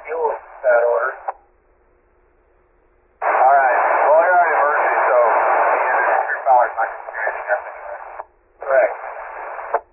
fuel that order. Alright, well, you're on emergency, so the industry power's not going to